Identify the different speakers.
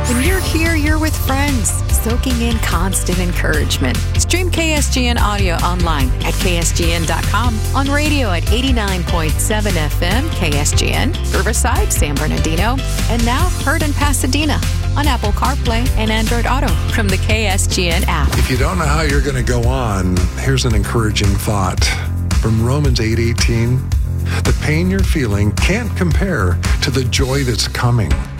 Speaker 1: When you're here, you're with friends, soaking in constant encouragement. Stream KSGN audio online at ksgn.com, on radio at 89.7 FM KSGN, Riverside, San Bernardino, and now heard in Pasadena on Apple CarPlay and Android Auto from the KSGN app.
Speaker 2: If you don't know how you're going to go on, here's an encouraging thought from Romans 8:18. The pain you're feeling can't compare to the joy that's coming.